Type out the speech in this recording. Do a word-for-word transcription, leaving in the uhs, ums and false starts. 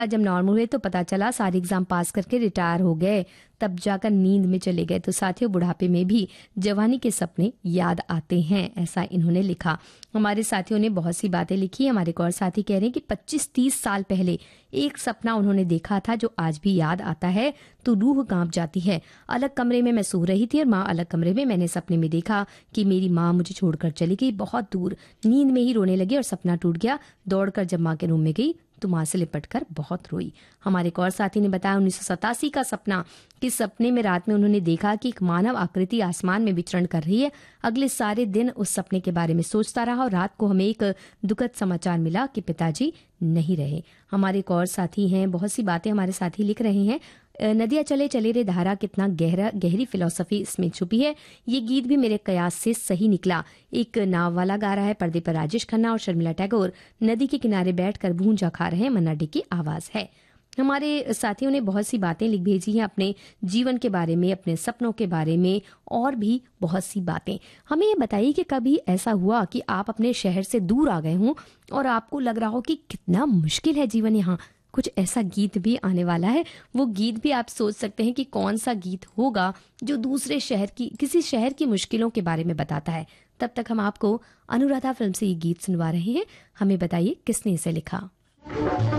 जब नॉर्मल हुए तो पता चला सारे एग्जाम पास करके रिटायर हो गए, तब जाकर नींद में चले गए। तो साथियों, बुढ़ापे में भी जवानी के सपने याद आते हैं, ऐसा इन्होंने लिखा। हमारे साथियों ने बहुत सी बातें लिखी। हमारे एक और साथी कह रहे हैं कि पच्चीस तीस साल पहले एक सपना उन्होंने देखा था जो आज भी याद आता है तो रूह कांप जाती है। अलग कमरे में मैं सो रही थी और माँ अलग कमरे में। मैंने सपने में देखा कि मेरी माँ मुझे छोड़कर चली गई बहुत दूर। नींद में ही रोने लगी और सपना टूट गया। दौड़कर जब माँ के रूम में गई तो माँ से लिपट कर बहुत रोई। हमारे एक और साथी ने बताया उन्नीस सौ सतासी का सपना कि सपने में रात में उन्होंने देखा कि एक मानव आकृति आसमान में विचरण कर रही है। अगले सारे दिन उस सपने के बारे में सोचता रहा और रात को हमें एक दुखद समाचार मिला कि पिताजी नहीं रहे। हमारे एक और साथी हैं, बहुत सी बातें हमारे साथी लिख रहे हैं। नदिया चले चले रे धारा, कितना गहरा गहरी फिलॉसफी इसमें छुपी है। ये गीत भी मेरे कयास से सही निकला। एक नाव वाला गा रहा है, पर्दे पर राजेश खन्ना और शर्मिला टैगोर नदी के किनारे बैठकर भूंजा खा रहे हैं, मन्ना डे की आवाज है। हमारे साथियों ने बहुत सी बातें लिख भेजी हैं अपने जीवन के बारे में, अपने सपनों के बारे में और भी बहुत सी बातें। हमें ये बताइए कि कभी ऐसा हुआ कि आप अपने शहर से दूर आ गए हों और आपको लग रहा हो कि कितना मुश्किल है जीवन यहाँ। कुछ ऐसा गीत भी आने वाला है। वो गीत भी आप सोच सकते हैं कि कौन सा गीत होगा जो दूसरे शहर की, किसी शहर की मुश्किलों के बारे में बताता है। तब तक हम आपको अनुराधा फिल्म से ये गीत सुनवा रहे हैं। हमें बताइए किसने इसे लिखा।